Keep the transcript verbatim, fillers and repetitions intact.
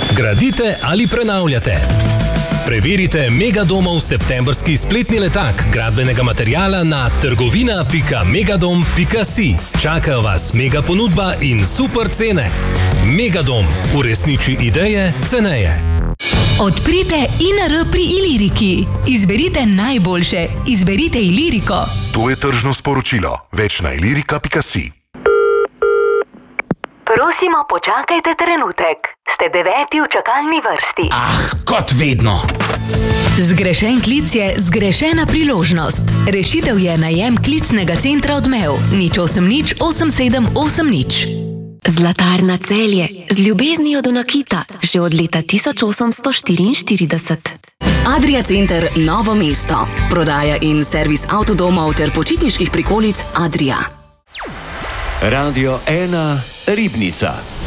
Gradite ali prenavljate? Preverite Megadomov septembrski spletni letak gradbenega materiala na trgovina pika megadom pika si. Čakajo vas mega ponudba in super cene. Megadom. Uresniči ideje ceneje. Odprite I N R pri Iliriki. Izberite najboljše. Izberite Iliriko. To je tržno sporočilo. Več na ilirika pika si. Prosimo, počakajte trenutek. Ste deveti v čakalni vrsti. Ah, kot vedno. Zgrešen klic je zgrešena priložnost. Rešitev je najem klicnega centra Odmev. nič osem nič osem sedem osem nič. Zlatarna Celje. Z ljubeznijo do nakita. Že od leta tisoč osemsto štiriinštirideset. Adria Center Novo mesto. Prodaja in servis avtodomov ter počitniških prikolic Adria. Radio ena Ribnica.